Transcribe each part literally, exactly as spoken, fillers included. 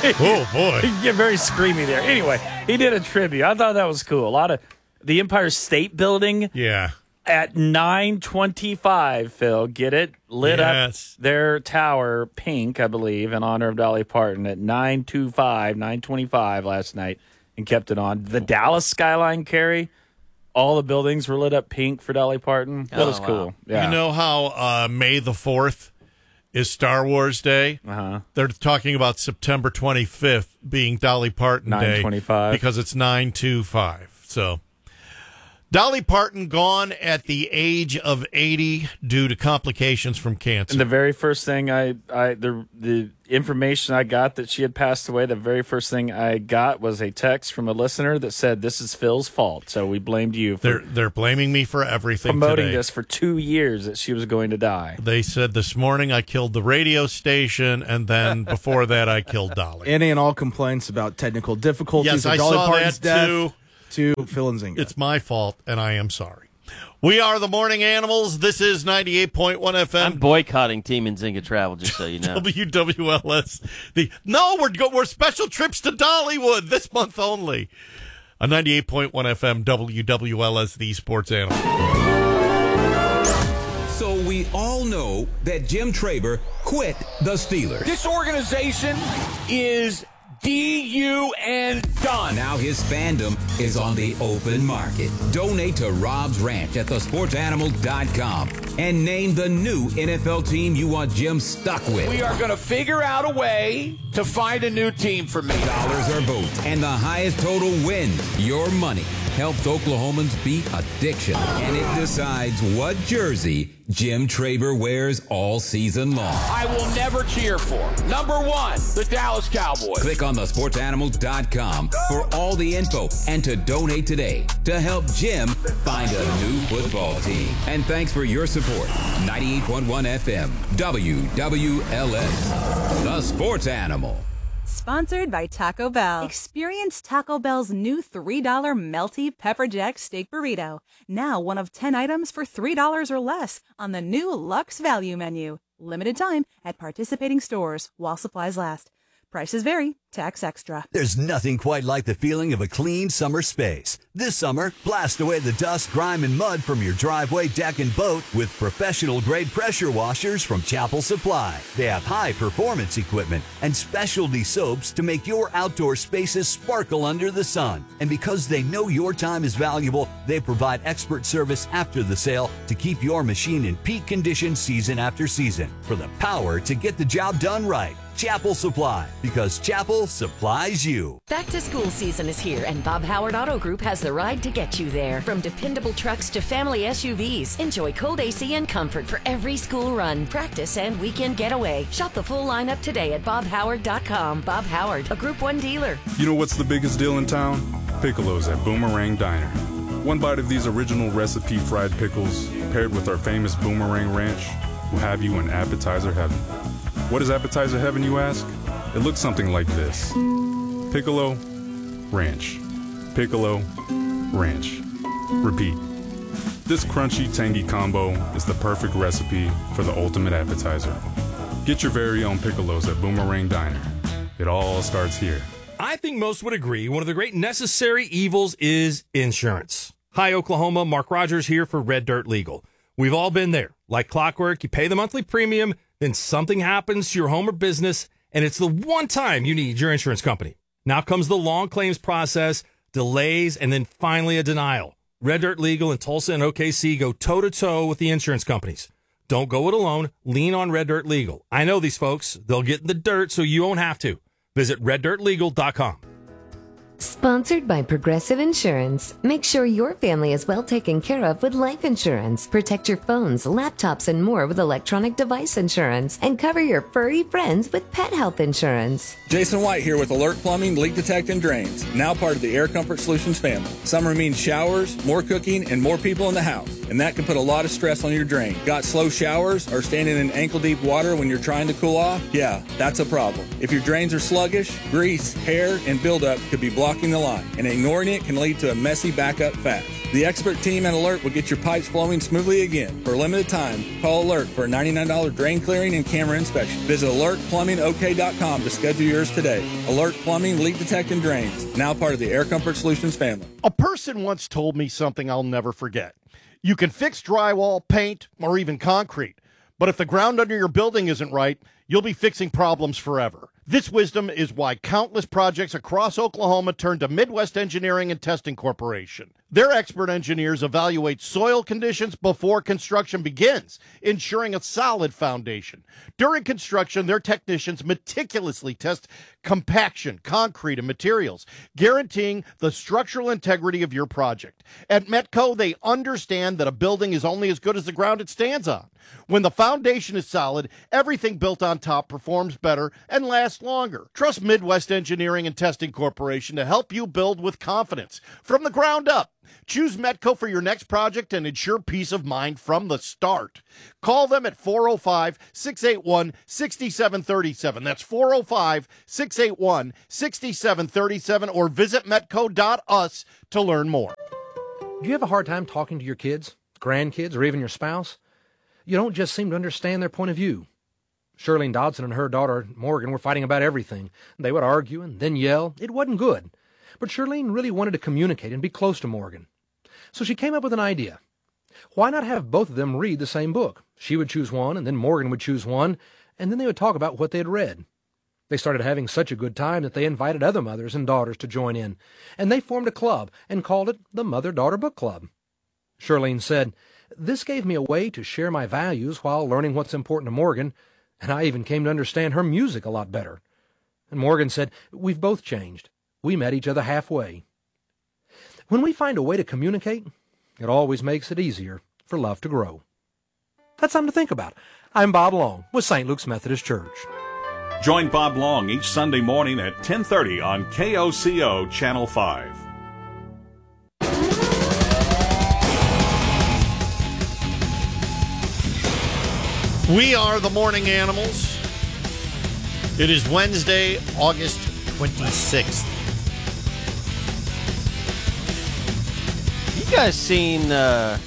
Oh, boy. You get very screamy there. Anyway, he did a tribute. I thought that was cool. A lot of the Empire State Building. Yeah. At nine twenty-five, Phil, get it? Lit yes. up their tower pink, I believe, in honor of Dolly Parton at nine twenty-five, nine twenty-five last night and kept it on. The Dallas skyline, Carrie, all the buildings were lit up pink for Dolly Parton. That oh, was cool. Wow. Yeah. You know how uh, May the fourth is Star Wars Day? Uh-huh. They're talking about September twenty-fifth being Dolly Parton Day. nine twenty-five. Because it's nine twenty-five. So Dolly Parton gone at the age of eighty due to complications from cancer. And the very first thing I, I the the information I got that she had passed away, the very first thing I got was a text from a listener that said, "This is Phil's fault." So we blamed you for they're they're blaming me for everything. Promoting today. this for two years that she was going to die. They said this morning I killed the radio station, and then before that I killed Dolly. Any and all complaints about technical difficulties. Yes, of I Dolly saw Parton's that death too. To Phil and Zinga. It's my fault, and I am sorry. We are the Morning Animals. This is ninety-eight point one F M. I'm boycotting Team Nzinga Travel, just so you know. W W L S. The no, we're go, we're special trips to Dollywood this month only. A ninety-eight point one F M W W L S, the Sports Animal. So we all know that Jim Traber quit the Steelers. This organization is D U N done. Now his fandom is on the open market. Donate to Rob's Ranch at the sports animal dot com and name the new N F L team you want Jim stuck with. We are going to figure out a way to find a new team for me. Dollars or votes, and the highest total wins. Your money helps Oklahomans beat addiction, and it decides what jersey Jim Traber wears all season long. I will never cheer for number one, the Dallas Cowboys. Click on the sports animal dot com for all the info and to donate today to help Jim find a new football team. And thanks for your support. ninety-eight point one F M, W W L S, the Sports Animal. Sponsored by Taco Bell. Experience Taco Bell's new three dollar melty pepper jack steak burrito. Now one of ten items for three dollars or less on the new Luxe Value menu. Limited time at participating stores while supplies last. Prices vary. Tax extra. There's nothing quite like the feeling of a clean summer space. This summer, blast away the dust, grime, and mud from your driveway, deck, and boat with professional-grade pressure washers from Chapel Supply. They have high-performance equipment and specialty soaps to make your outdoor spaces sparkle under the sun. And because they know your time is valuable, they provide expert service after the sale to keep your machine in peak condition season after season. For the power to get the job done right. Chapel Supply, because Chapel supplies you. Back to school season is here, and Bob Howard Auto Group has the ride to get you there. From dependable trucks to family S U Vs, enjoy cold A C and comfort for every school run, practice, and weekend getaway. Shop the full lineup today at bob howard dot com. Bob Howard, a Group one dealer. You know what's the biggest deal in town? Piccolos at Boomerang Diner. One bite of these original recipe fried pickles, paired with our famous Boomerang Ranch, will have you in appetizer heaven. What is appetizer heaven, you ask? It looks something like this. Piccolo, ranch. Piccolo, ranch. Repeat. This crunchy, tangy combo is the perfect recipe for the ultimate appetizer. Get your very own Piccolos at Boomerang Diner. It all starts here. I think most would agree one of the great necessary evils is insurance. Hi, Oklahoma. Mark Rogers here for Red Dirt Legal. We've all been there. Like clockwork, you pay the monthly premium, then something happens to your home or business, and it's the one time you need your insurance company. Now comes the long claims process, delays, and then finally a denial. Red Dirt Legal in Tulsa and O K C go toe-to-toe with the insurance companies. Don't go it alone. Lean on Red Dirt Legal. I know these folks. They'll get in the dirt so you won't have to. Visit red dirt legal dot com. Sponsored by Progressive Insurance. Make sure your family is well taken care of with life insurance. Protect your phones, laptops, and more with electronic device insurance. And cover your furry friends with pet health insurance. Jason White here with Alert Plumbing, Leak Detect, and Drains. Now part of the Air Comfort Solutions family. Summer means showers, more cooking, and more people in the house. And that can put a lot of stress on your drain. Got slow showers or standing in ankle-deep water when you're trying to cool off? Yeah, that's a problem. If your drains are sluggish, grease, hair, and buildup could be blocking the line, and ignoring it can lead to a messy backup fast. The expert team at Alert will get your pipes flowing smoothly again. For a limited time, call Alert for a ninety-nine dollars drain clearing and camera inspection. Visit alert plumbing o k dot com to schedule yours today. Alert Plumbing, Leak Detect and Drains, now part of the Air Comfort Solutions family. A person once told me something I'll never forget. You can fix drywall, paint, or even concrete, but if the ground under your building isn't right, you'll be fixing problems forever. This wisdom is why countless projects across Oklahoma turn to Midwest Engineering and Testing Corporation. Their expert engineers evaluate soil conditions before construction begins, ensuring a solid foundation. During construction, their technicians meticulously test compaction, concrete, and materials, guaranteeing the structural integrity of your project. At Metco, they understand that a building is only as good as the ground it stands on. When the foundation is solid, everything built on top performs better and lasts longer. Trust Midwest Engineering and Testing Corporation to help you build with confidence from the ground up. Choose Metco for your next project and ensure peace of mind from the start. Call them at four oh five, six eight one, six seven three seven. That's four oh five, six eight one, six seven three seven or visit metco dot u s to learn more. Do you have a hard time talking to your kids, grandkids, or even your spouse? You don't just seem to understand their point of view. Shirlene Dodson and her daughter Morgan were fighting about everything. They would argue and then yell. It wasn't good. But Shirlene really wanted to communicate and be close to Morgan. So she came up with an idea. Why not have both of them read the same book? She would choose one, and then Morgan would choose one, and then they would talk about what they had read. They started having such a good time that they invited other mothers and daughters to join in, and they formed a club and called it the Mother-Daughter Book Club. Shirlene said, "This gave me a way to share my values while learning what's important to Morgan, and I even came to understand her music a lot better." And Morgan said, "We've both changed. We met each other halfway." When we find a way to communicate, it always makes it easier for love to grow. That's something to think about. I'm Bob Long with Saint Luke's Methodist Church. Join Bob Long each Sunday morning at ten thirty on K O C O Channel five. We are the Morning Animals. It is Wednesday, August twenty-sixth. You guys seen uh,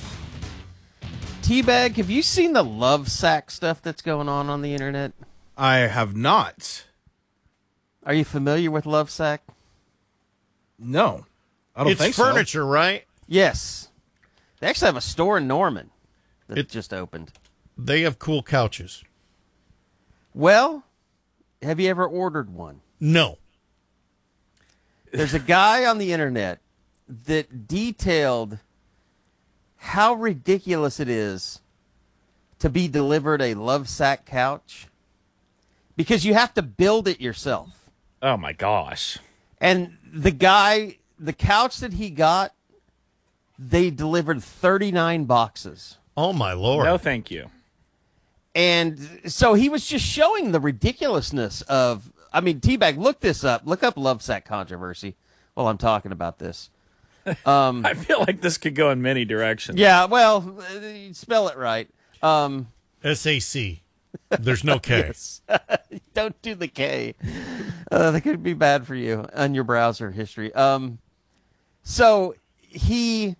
Teabag? Have you seen the love sack stuff that's going on on the internet? I have not. Are you familiar with love sack? No, I don't it's think so. It's furniture, right? Yes. They actually have a store in Norman that it just opened. They have cool couches. Well, have you ever ordered one? No. There's a guy on the internet that detailed how ridiculous it is to be delivered a love sack couch because you have to build it yourself. Oh, my gosh. And the guy, the couch that he got, they delivered thirty-nine boxes. Oh, my Lord. No, thank you. And so he was just showing the ridiculousness of, I mean, Teabag, look this up. Look up love sack controversy while I'm talking about this. Um, I feel like this could go in many directions. Yeah, well, spell it right. Um, S A C. There's no K. Yes. Don't do the K. Uh, that could be bad for you on your browser history. Um, so he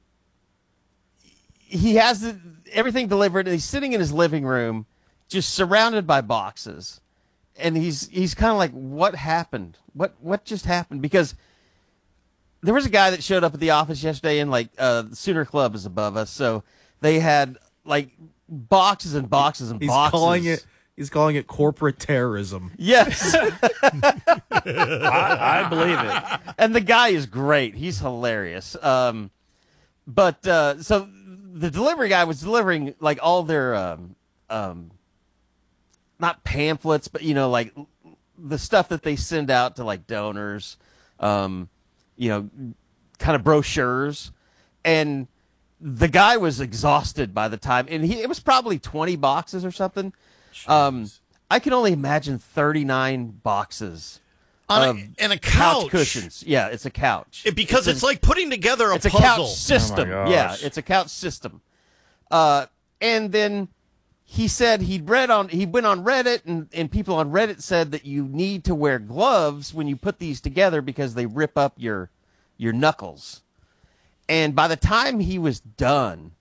he has the, everything delivered, and he's sitting in his living room, just surrounded by boxes, and he's he's kind of like, what happened? What what just happened? Because there was a guy that showed up at the office yesterday, and like uh, the Sooner Club is above us, so they had like boxes and boxes and he's boxes. Calling it, he's calling it corporate terrorism. Yes. I, I believe it. And the guy is great. He's hilarious. Um, but uh, so the delivery guy was delivering like all their, um, um, not pamphlets, but, you know, like the stuff that they send out to like donors, um, you know, kind of brochures. And the guy was exhausted by the time, and he, it was probably twenty boxes or something. Um, I can only imagine thirty-nine boxes On of a, and a couch. couch cushions. Yeah, it's a couch. It, because it's, it's a, like putting together a it's puzzle. a couch system. Oh my yeah, gosh. it's a couch system. Uh, and then he said he'd read on he went on Reddit, and, and people on Reddit said that you need to wear gloves when you put these together because they rip up your your knuckles. And by the time he was done,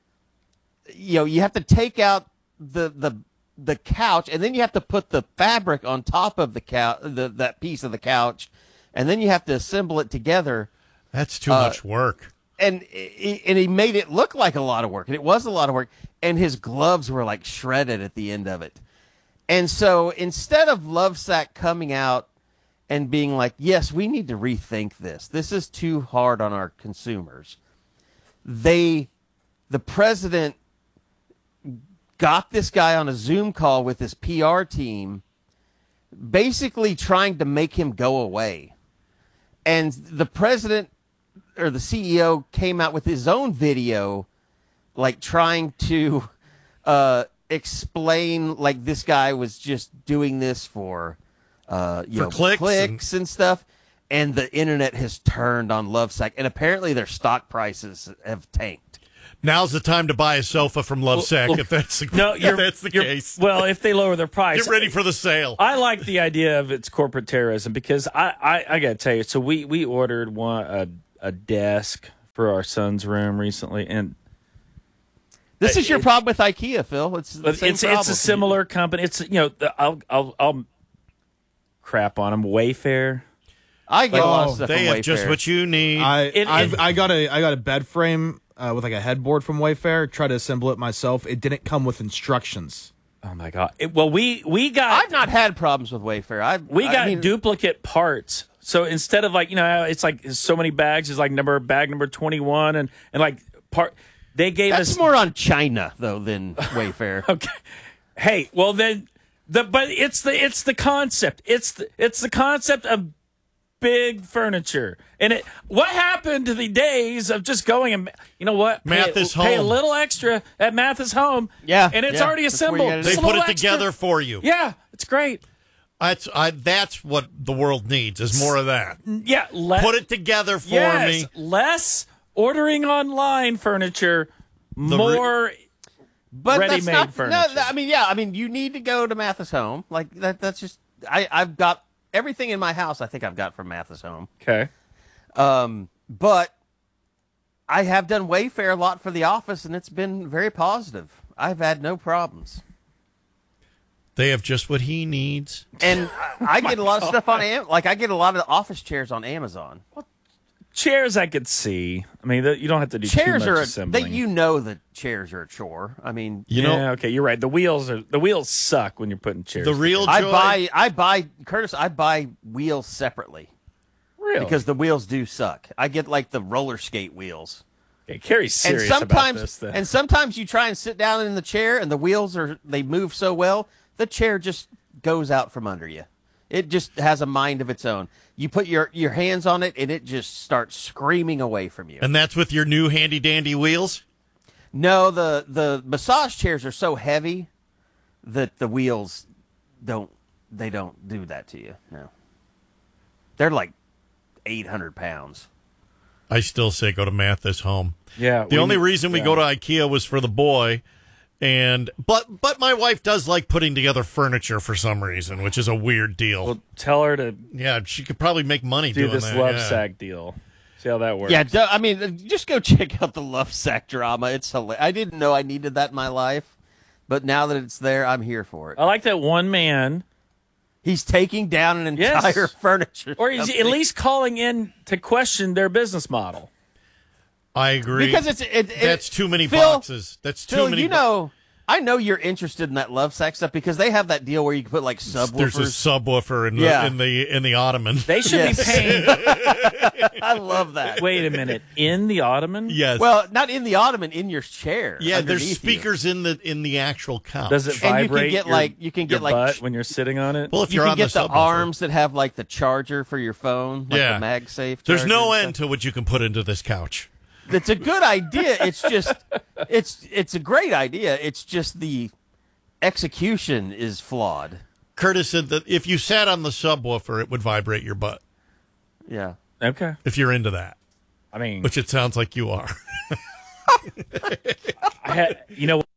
you know, you have to take out the the the couch, and then you have to put the fabric on top of the couch, the that piece of the couch, and then you have to assemble it together. That's too Uh, much work. And and he made it look like a lot of work, and it was a lot of work. And his gloves were like shredded at the end of it. And so instead of Lovesac coming out and being like, yes, we need to rethink this. This is too hard on our consumers. They, the president got this guy on a Zoom call with his P R team, basically trying to make him go away. And the president or the C E O came out with his own video, like trying to uh, explain like this guy was just doing this for, uh, you For know, clicks clicks and, and stuff. And the internet has turned on Lovesac, and apparently their stock prices have tanked. Now's the time to buy a sofa from Lovesac Well, if that's the, no, if you're, that's the you're- case. Well, if they lower their price, Get ready for the sale. I like the idea of it's corporate terrorism because I, I, I got to tell you. So we, we ordered one a, a desk for our son's room recently, and This is your it- problem with IKEA, Phil. It's the But same it's problem. it's a similar company. It's you know the, I'll I'll I'll crap on them. Wayfair. I get a lot of Oh, stuff they from have just Wayfair. what you need. I It- I've, it- I got a I got a bed frame uh, with like a headboard from Wayfair. Tried to assemble it myself. It didn't come with instructions. Oh my god! It, well, we we got I've not had problems with Wayfair. I've, we I got mean, duplicate parts. So instead of like you know it's like so many bags is like number bag number twenty one and and like part they gave that's us more on China though than Wayfair. Okay. Hey, well then the but it's the it's the concept. It's the it's the concept of big furniture. And it what happened to the days of just going and you know what? Mathis pay, pay a Home. little extra at Mathis Home. Yeah, And it's yeah, already that's where you assembled. gotta do Just They a put little it extra. together for you. Yeah, it's great. That's I, that's what the world needs is more of that. Yeah, le- Put it together for yes, me. less ordering online furniture, The re- more But that's ready-made not, furniture. No, I mean, yeah, I mean, you need to go to Mathis Home. Like that. That's just I. I've got everything in my house. I think I've got from Mathis Home. Okay. Um, but I have done Wayfair a lot for the office, and it's been very positive. I've had no problems, They have just what he needs. and I, I get a lot of stuff on Am- like I get a lot of office chairs on Amazon. Chairs I could see. I mean, the, you don't have to do Chairs too much are a, assembling. they, you know the chairs are a chore. I mean, You know, yeah, okay, you're right. The wheels are the wheels suck when you're putting chairs. the real I joy. buy I buy Curtis. I buy wheels separately really because the wheels do suck. I get like the roller skate wheels. okay, Carrie's serious and sometimes, about this. Then. and sometimes you try and sit down in the chair, and the wheels are they move so well, the chair just goes out from under you. It just has a mind of its own. You put your, your hands on it, and it just starts screaming away from you. And that's with your new handy dandy wheels. No, the the massage chairs are so heavy that the wheels don't they don't do that to you. No, they're like eight hundred pounds. I still say go to Mathis Home. yeah, The we- only reason we yeah. go to IKEA was for the boy, and but but my wife does like putting together furniture for some reason, which is a weird deal. Well, tell her to yeah, she could probably make money do doing this that. love yeah. sack deal. See how that works. Yeah, duh, I mean, just go check out the Love Sack drama. It's hilarious. I didn't know I needed that in my life, but now that it's there, I'm here for it. I like that one man, He's taking down an Yes. entire furniture, or he's company. at least calling in to question their business model. I agree. because it's it, it, That's too many Phil, boxes. That's too Phil, many. you know, I know you're interested in that Love Sack stuff because they have that deal where you can put like subwoofers. There's a subwoofer in the Yeah. in the in the ottoman. They should Yes. be paying. I love that. Wait a minute, in the ottoman? Yes. Well, not in the ottoman, in your chair. yeah, there's underneath you. speakers in the in the actual couch. Does it And you can vibrate? get, your- like- you can get, your like, butt ch- when you're sitting on it. Well, if You you're can on get the the, subwoofer. arms that have like the charger for your phone, like Yeah. the MagSafe. There's charger no and end to what you can put into this couch. stuff. It's a good idea. It's just, it's it's a great idea. It's just the execution is flawed. Curtis said that if you sat on the subwoofer, it would vibrate your butt. Yeah. Okay. If you're into that, I mean, which it sounds like you are. I had, you know.